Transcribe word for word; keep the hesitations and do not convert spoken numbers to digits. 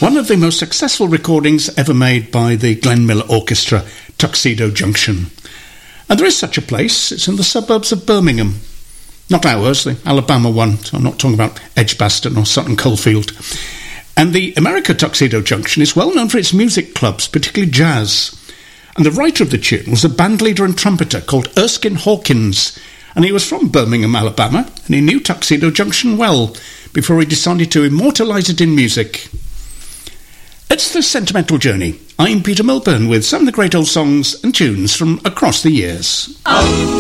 One of the most successful recordings ever made by the Glenn Miller Orchestra, Tuxedo Junction. And there is such a place. It's in the suburbs of Birmingham. Not ours, the Alabama one. So I'm not talking about Edgbaston or Sutton Coldfield. And the America Tuxedo Junction is well known for its music clubs, particularly jazz. And the writer of the tune was a bandleader and trumpeter called Erskine Hawkins. And he was from Birmingham, Alabama, and he knew Tuxedo Junction well before he decided to immortalise it in music. It's The Sentimental Journey. I'm Peter Milburn with some of the great old songs and tunes from across the years. Oh.